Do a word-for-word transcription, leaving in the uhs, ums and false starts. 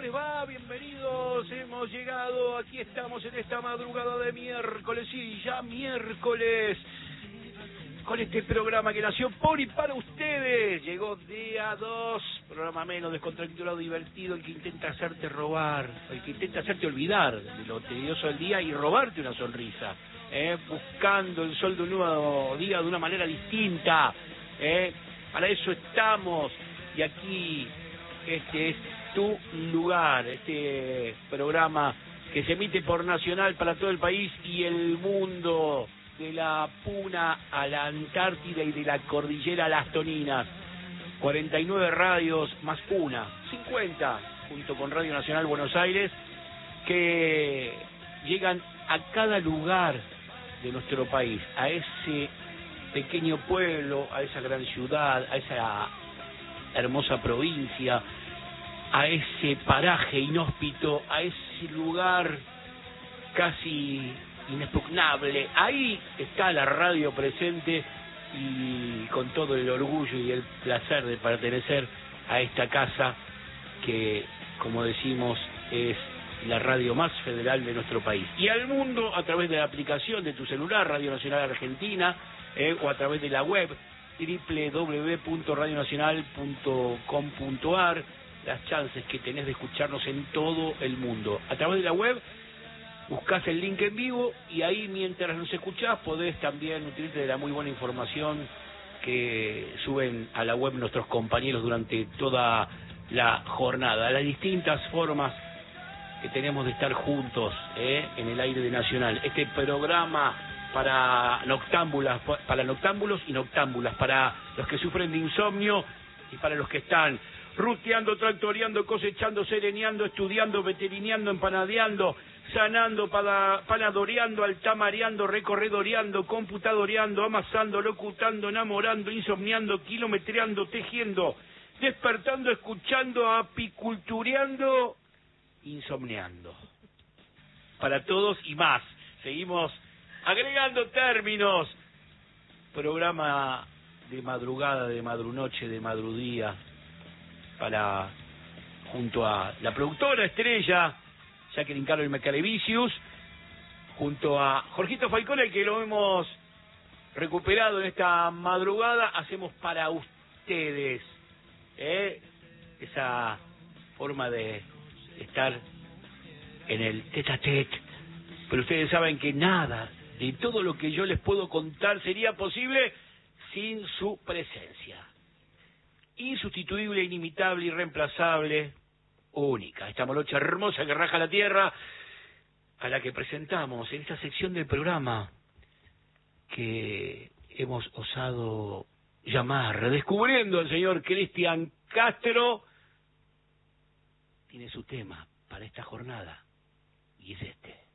les va? Bienvenidos, hemos llegado, aquí estamos en esta madrugada de miércoles, sí, ya miércoles, con este programa que nació por y para ustedes. Llegó día dos, programa menos descontracturado, divertido, el que intenta hacerte robar, el que intenta hacerte olvidar de lo tedioso del día y robarte una sonrisa, ¿eh? Buscando el sol de un nuevo día de una manera distinta, ¿eh? Para eso estamos, y aquí este es tu lugar, este programa que se emite por Nacional para todo el país y el mundo, de la Puna a la Antártida y de la cordillera a las Toninas. cuarenta y nueve radios más una, cincuenta, junto con Radio Nacional Buenos Aires, que llegan a cada lugar de nuestro país, a ese pequeño pueblo, a esa gran ciudad, a esa hermosa provincia, a ese paraje inhóspito, a ese lugar casi inexpugnable. Ahí está la radio presente y con todo el orgullo y el placer de pertenecer a esta casa que, como decimos, es la radio más federal de nuestro país. Y al mundo a través de la aplicación de tu celular, Radio Nacional Argentina, eh, o a través de la web doble u doble u doble u punto radio nacional punto com punto a r, las chances que tenés de escucharnos en todo el mundo. A través de la web buscás el link en vivo y ahí mientras nos escuchás podés también utilizar de la muy buena información que suben a la web nuestros compañeros durante toda la jornada. Las distintas formas que tenemos de estar juntos, ¿eh? en el aire de Nacional. Este programa para noctámbulas, para noctámbulos y noctámbulas, para los que sufren de insomnio y para los que están ruteando, tractoreando, cosechando, sereneando, estudiando, veterineando, empanadeando, sanando, para, panadoreando, altamareando, recorredoreando, computadoreando, amasando, locutando, enamorando, insomniando, kilometreando, tejiendo, despertando, escuchando, apicultureando, insomniando. Para todos y más. Seguimos agregando términos. Programa de madrugada, de madrunoche, de madrudía, para, junto a la productora estrella Jacqueline Carol Macalevicius, junto a Jorgito Falcone, que lo hemos recuperado en esta madrugada, hacemos para ustedes, ¿eh? esa forma de estar en el tete a tete. Pero ustedes saben que nada de todo lo que yo les puedo contar sería posible sin su presencia. Insustituible, inimitable, irreemplazable, única. Esta morocha hermosa que raja la tierra, a la que presentamos en esta sección del programa que hemos osado llamar Redescubriendo al señor Cristian Castro. Tiene su tema para esta jornada y es este.